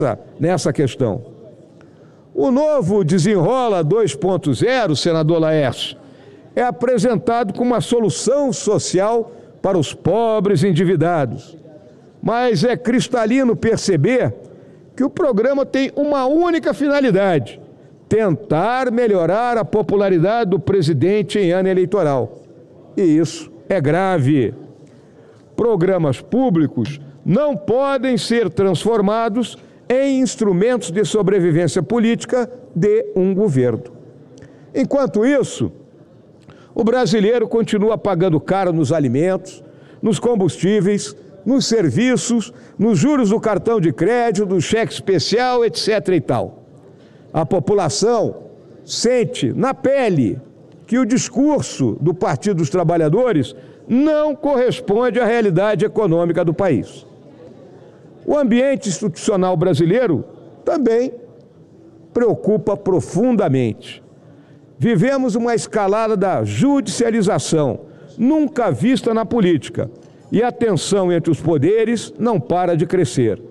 nessa questão. O novo Desenrola 2.0, senador Laércio, é apresentado como uma solução social para os pobres endividados. Mas é cristalino perceber que o programa tem uma única finalidade: tentar melhorar a popularidade do presidente em ano eleitoral. E isso é grave. Programas públicos não podem ser transformados em instrumentos de sobrevivência política de um governo. Enquanto isso, o brasileiro continua pagando caro nos alimentos, nos combustíveis, nos serviços, nos juros do cartão de crédito, do cheque especial, etc. e tal. A população sente na pele que o discurso do Partido dos Trabalhadores não corresponde à realidade econômica do país. O ambiente institucional brasileiro também preocupa profundamente. Vivemos uma escalada da judicialização nunca vista na política, e a tensão entre os poderes não para de crescer.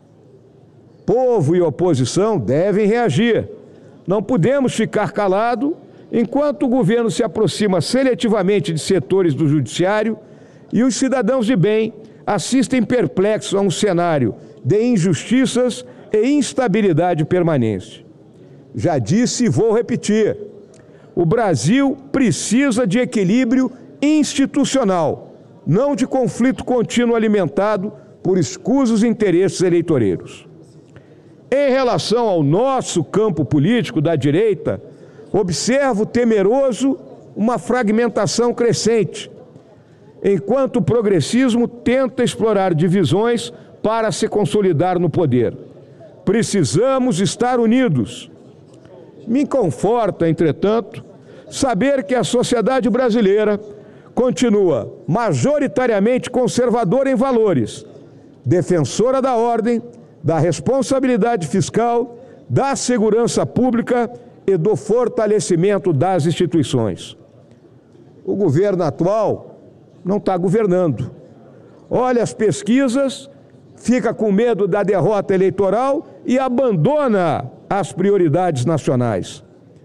Povo e oposição devem reagir. Não podemos ficar calados enquanto o governo se aproxima seletivamente de setores do judiciário e os cidadãos de bem assistem perplexos a um cenário de injustiças e instabilidade permanente. Já disse e vou repetir: o Brasil precisa de equilíbrio institucional, não de conflito contínuo alimentado por escusos interesses eleitoreiros. Em relação ao nosso campo político da direita, observo temeroso uma fragmentação crescente, enquanto o progressismo tenta explorar divisões para se consolidar no poder. Precisamos estar unidos. Me conforta, entretanto, saber que a sociedade brasileira continua majoritariamente conservadora em valores, defensora da ordem, da responsabilidade fiscal, da segurança pública e do fortalecimento das instituições. O governo atual não está governando. Olha as pesquisas, fica com medo da derrota eleitoral e abandona as prioridades nacionais.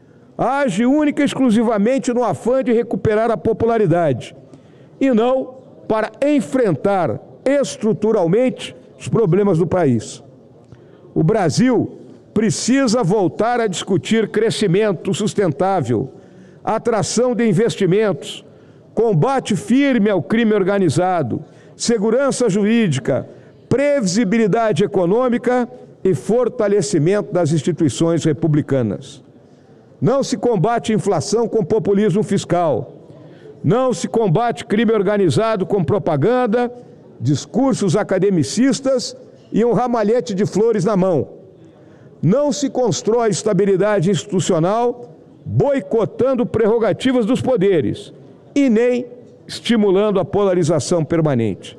Age única e exclusivamente no afã de recuperar a popularidade e não para enfrentar estruturalmente os problemas do país. O Brasil precisa voltar a discutir crescimento sustentável, atração de investimentos, combate firme ao crime organizado, segurança jurídica, previsibilidade econômica e fortalecimento das instituições republicanas. Não se combate inflação com populismo fiscal. Não se combate crime organizado com propaganda, discursos academicistas e um ramalhete de flores na mão. Não se constrói estabilidade institucional boicotando prerrogativas dos poderes e nem estimulando a polarização permanente.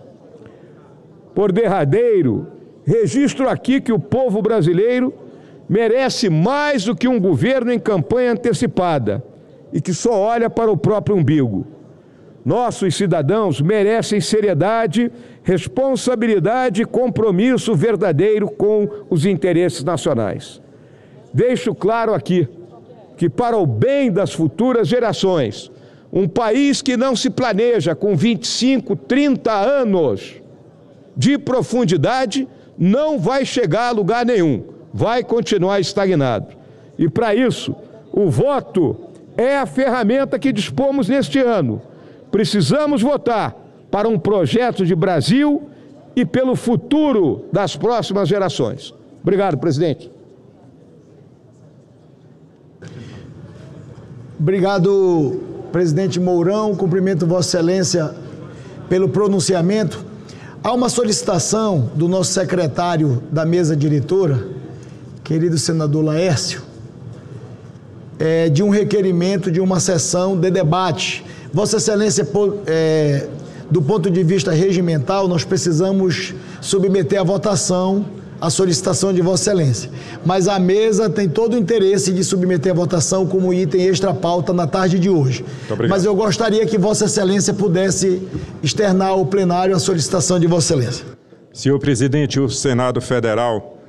Por derradeiro, registro aqui que o povo brasileiro merece mais do que um governo em campanha antecipada e que só olha para o próprio umbigo. Nossos cidadãos merecem seriedade, responsabilidade e compromisso verdadeiro com os interesses nacionais. Deixo claro aqui que, para o bem das futuras gerações, um país que não se planeja com 25, 30 anos de profundidade não vai chegar a lugar nenhum, vai continuar estagnado. E para isso, o voto é a ferramenta que dispomos neste ano. Precisamos votar para um projeto de Brasil e pelo futuro das próximas gerações. Obrigado, presidente. Obrigado, presidente Mourão. Cumprimento Vossa Excelência pelo pronunciamento. Há uma solicitação do nosso secretário da mesa diretora, querido senador Laércio, de um requerimento de uma sessão de debate. Vossa Excelência, do ponto de vista regimental, nós precisamos submeter à votação a solicitação de Vossa Excelência. Mas a mesa tem todo o interesse de submeter à votação como item extra-pauta na tarde de hoje. Mas eu gostaria que Vossa Excelência pudesse externar ao plenário a solicitação de Vossa Excelência. Senhor presidente, o Senado Federal